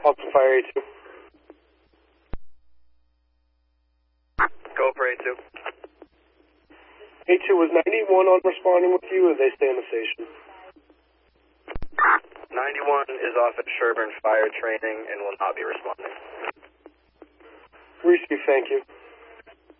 Austin Fire A2. Go for A2. A2, was 91 on responding with you, or they stay in the station? 91 is off at Sherburne Fire Training and will not be responding. Receive, thank you.